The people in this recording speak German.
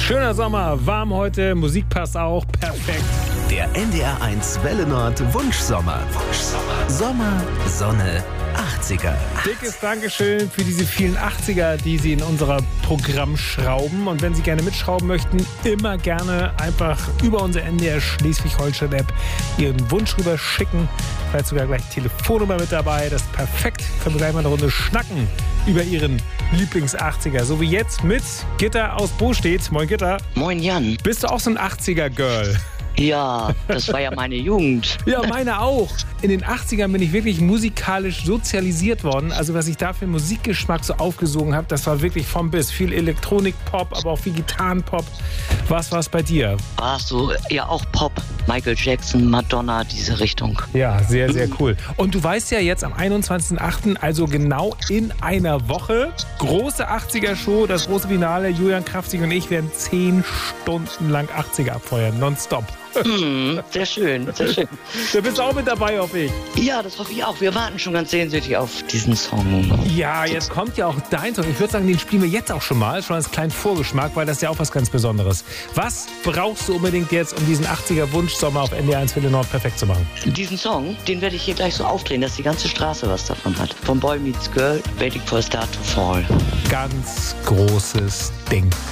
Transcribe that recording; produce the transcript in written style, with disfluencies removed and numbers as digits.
Schöner Sommer, warm heute, Musik passt auch, perfekt. Der NDR 1 Welle Nord Wunschsommer. Sommer, Sonne, 80er. Dickes Dankeschön für diese vielen 80er, die Sie in unser Programm schrauben. Und wenn Sie gerne mitschrauben möchten, immer gerne einfach über unsere NDR Schleswig-Holstein-App Ihren Wunsch rüber schicken. Vielleicht sogar gleich Telefonnummer mit dabei. Das ist perfekt. Können wir gleich mal eine Runde schnacken über Ihren Lieblings-80er. So wie jetzt mit Gitta aus Bostedt. Moin Gitta. Moin Jan. Bist du auch so ein 80er-Girl? Ja, das war ja meine Jugend. Ja, meine auch. In den 80ern bin ich wirklich musikalisch sozialisiert worden. Also was ich da für Musikgeschmack so aufgesogen habe, das war wirklich vom bis. Viel Elektronik-Pop, aber auch viel Gitarren-Pop. Was war es bei dir? Ach so, ja auch Pop. Michael Jackson, Madonna, diese Richtung. Ja, sehr, sehr cool. Und du weißt ja jetzt am 21.08., also genau in einer Woche, große 80er-Show, das große Finale. Julian Kraftig und ich werden 10 Stunden lang 80er abfeuern, nonstop. Sehr schön, sehr schön. Du bist auch mit dabei, hoffe ich. Ja, das hoffe ich auch. Wir warten schon ganz sehnsüchtig auf diesen Song. Ja, jetzt kommt ja auch dein Song. Ich würde sagen, den spielen wir jetzt auch schon als kleinen Vorgeschmack, weil das ist ja auch was ganz Besonderes. Was brauchst du unbedingt jetzt, um diesen 80er-Wunschsommer auf NDR 1 Welle Nord perfekt zu machen? Diesen Song, den werde ich hier gleich so aufdrehen, dass die ganze Straße was davon hat. Von Boy Meets Girl, Waiting for a Star to Fall. Ganz großes Ding.